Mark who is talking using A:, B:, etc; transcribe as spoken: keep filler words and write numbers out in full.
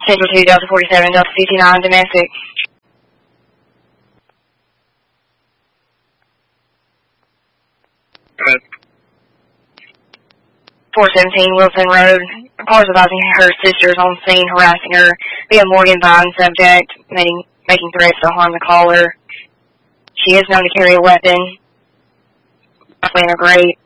A: Central two, Delta forty-seven, Delta fifty-nine, domestic. four seventeen Wilson Road. Cars advising her sister is on scene harassing her via Morgan Vine subject, making, making threats to harm the caller. She is known to carry a weapon. Rifling her grate.